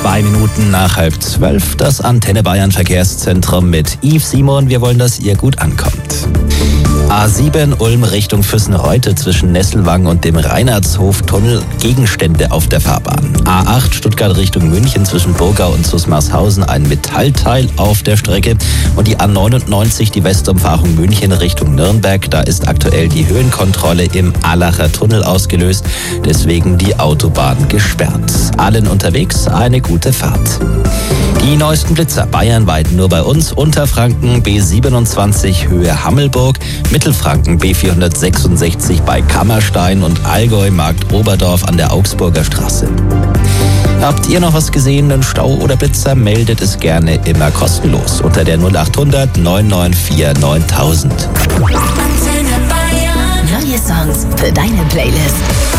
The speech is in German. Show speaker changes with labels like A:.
A: 2 Minuten nach 11:30, das Antenne Bayern Verkehrszentrum mit Yves Simon. Wir wollen, dass ihr gut ankommt. A7 Ulm Richtung Füssenreute zwischen Nesselwang und dem Reinhardshof-Tunnel, Gegenstände auf der Fahrbahn. A8 Stuttgart Richtung München zwischen Burgau und Susmarshausen, ein Metallteil auf der Strecke. Und die A99, die Westumfahrung München Richtung Nürnberg, da ist aktuell die Höhenkontrolle im Allacher Tunnel ausgelöst, deswegen die Autobahn gesperrt. Allen unterwegs eine gute Fahrt. Die neuesten Blitzer bayernweit nur bei uns. Unterfranken B27 Höhe Hammelburg, Mittelfranken B466 bei Kammerstein und Allgäu Markt Oberdorf an der Augsburger Straße. Habt ihr noch was gesehen, einen Stau oder Blitzer? Meldet es gerne immer kostenlos unter der 0800 994 9000.
B: Neue Songs für deine Playlist.